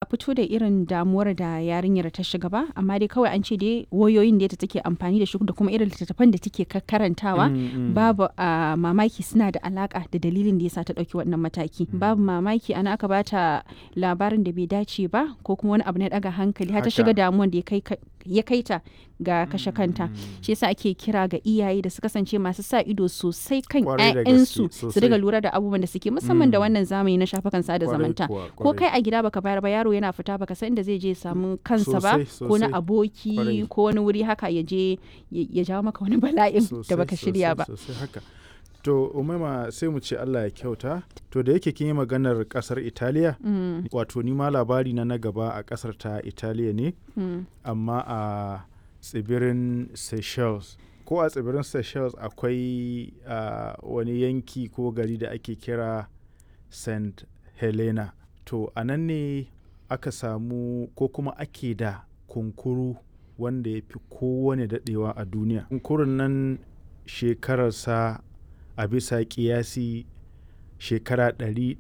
fito da irin damuwar da yarinyar ta shiga ba, amma dai kawai an ce dai wayoyin da ta take amfani da shi da kuma irin littattafan da take karantawa babu mamaki suna da alaka da dalilin da yasa ta dauki wannan mataki. Babu mamaki ana aka bata labarin da bai dace ba ko kuma wani abu na daga hankali har ta shiga damuwan da ya kai ta ga kashe kanta. Shi yasa ake kira ga iyaye da su kasance masu sa ido sosai kan 'ya'yansu su riga lura da abubuwan da suke, musamman da wannan zamani na shafukan sada zamanta. Ko kai a gida baka bayar ba, yaro yana fita baka san inda zai je samu kansa ba, ko na aboki ko wani wuri haka ya je ya jawo maka wani bala'in da baka shirya ba. To Umaima sai mu ce Allah ya kyauta. To da yake kin yi maganar kasar Italiya, wato ni ma labari na gaba a kasar ta Italiya ne, amma a tsibirin Seychelles. Ko a tsibirin Seychelles akwai wani yanki ko gari da ake kira St. Helena. To a nan ne aka samu ko kuma ake da kunkuru wanda ya fi kowane daɗewa a duniya. Kunkurun nan shekararsa a bisa kiyasi shekara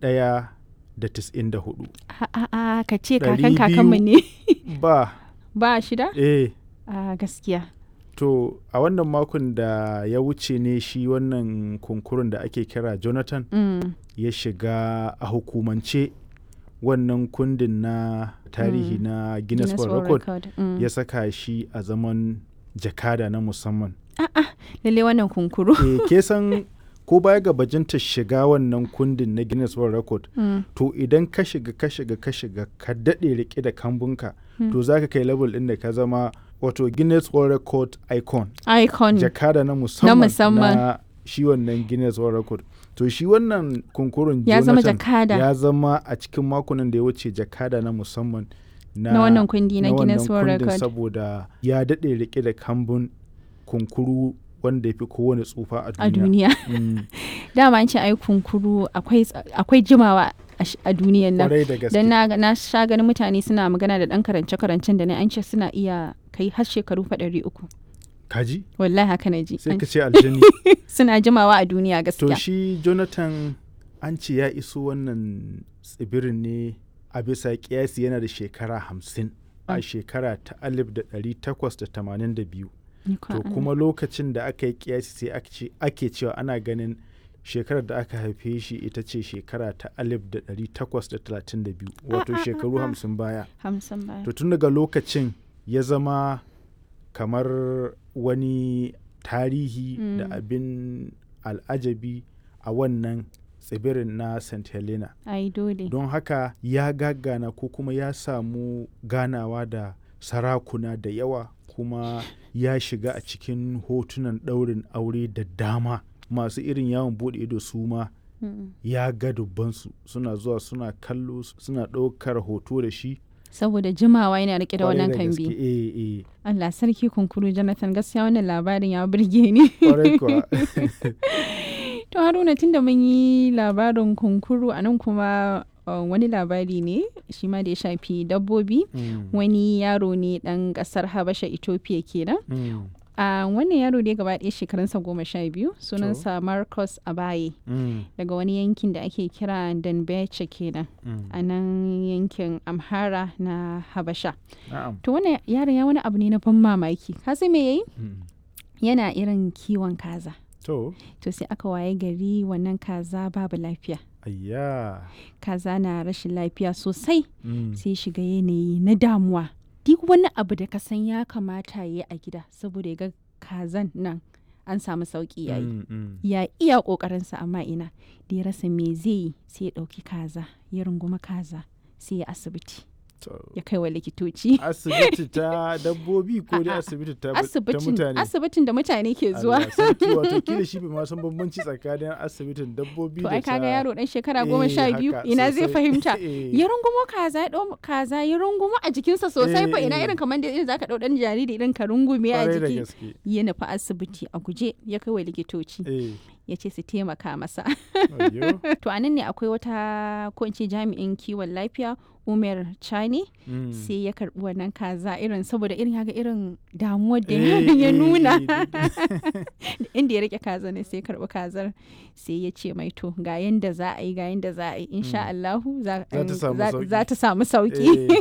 194. Ka ce kakanmu ne? Ba shida? Gaskiya. To a wannan makon da ya wuce ne shi wannan kunkurun da ake kira Jonathan ya shiga a hukumance wannan kundin na tarihi na Guinness World Record ya saka shi a zaman jakada na musamman. Lalle wannan kunkuru. Ke san ko baya ga bajinta shiga wannan kundin na Guinness World Record, to idan ka shiga ka daɗe rike da kambunka, to za ka kai level ɗin da ka zama wato Guinness World Record icon. Jakada na musamman na shi wannan Guinness World Record. To shi wannan kunkurun ya zama jakada. Ya zama a cikin makonan da ya wuce jakada na musamman na wannan kundi na Guinness World Record. Saboda ya daɗe rike da kambun kunkuru wanda ya fi kowane tsufa a duniya. Dama an ce ai kunkuru akwai jimawa a duniyan nan. Don na sha ganin mutane suna magana da ɗan karance-karancen da an ce suna iya kai har shekaru 300. Kaji? Wallahi haka na ji. Sai ka ce aljani. Suna jimawa a duniya gaskiya. To shi Jonathan an ce ya iso wannan tsibirin ne a bisa kiyasi yana da shekara 50 a shekara ta 1882. To kuma lokacin da aka yi kiyasi sai ake cewa ana ganin shekarar da aka haife shi ita ce shekara ta 1832, wato shekaru 50 baya. To tun daga lokacin ya zama kamar wani tarihi da abin al'ajabi a wannan tsibirin na St. Helena. Don haka ya gagana ko kuma ya samu ganawa da sarakuna da yawa, kuma ya shiga a cikin hotunan ɗaurin aure da dama. Masu irin yawon buɗe ido su ma ya ga dubbansu suna zuwa suna kallo suna ɗaukar hoto da shi. Saboda jimawa yana rike da wannan kambi. Allah sarki kunkuru Jonathan, gaskiya wannan labarin ya burge ni. To Haruna, tunda mun yi labarin kunkuru, a nan kuma wani labari ne shi ma da ya shafi dabbobi. Wani yaro ne ɗan ƙasar Habasha, Ethiopia kenan. Wannan yaro ne gaba ɗaya shekarunsa 12, sunansa Marcus Abaye, daga wani yankin da ake kira Danbeche kenan, a nan yankin Amhara na Habasha. To wannan yaron ya wani abu ne na ban mamaki. Ka san me yayi? Yana irin kiwon kaza. To sai aka waye gari wannan kaza babu lafiya. Kaza na rashin lafiya sosai. Sai shiga yanayi na damuwa. Duk wani abu da ka san ya kamata ya yi a gida saboda ya ga kazan nan an samu sauki yayi. Ya iya ƙoƙarinsa, amma ina da ya rasa me zai yi, sai ya ɗauki kaza, ya runguma kaza, sai ya asibiti. Ya kai wa likitoci. Asibiti ta dabbobi ko dai asibiti ta mutane? Asibitin da mutane ke zuwa. Wato kila shi bai ma san bambanci tsakanin asibitin dabbobi da ta... To ai kaga yaro dan shekara 12 ina zai fahimta. Ya rungumo kaza, ya ɗau kaza, ya rungumo a jikinsa sosai fa, ina irin kamar da irin zaka ɗau ɗan jariri irin ka rungume a jiki. Ya nufi asibiti a guje, ya kai wa likitoci. Ya ce su taimaka masa. To anan ne akwai wata ko in ce jami'in kiwon lafiya, Umar Chani, sai ya karbi wannan kaza irin saboda irin ya ga irin damuwar da ya nuna. Inda ya rike kaza ne sai ya karbi kazar, sai ya ce mai to ga yanda za a yi, insha Allahu za ta samu sauki.